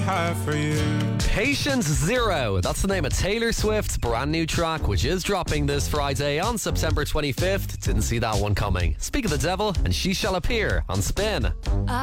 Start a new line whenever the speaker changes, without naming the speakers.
have for you.
Patient Zero. That's the name of Taylor Swift's brand new track, which is dropping this Friday on September 25th. Didn't see that one coming. Speak of the Devil and She Shall Appear on Spin.